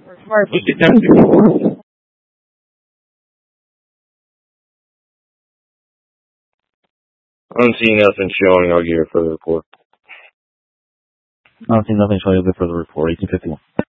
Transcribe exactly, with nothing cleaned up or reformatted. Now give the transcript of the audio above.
I don't see nothing showing. I'll give you a further report. I don't see nothing showing. I'll give further report. eighteen fifty-one.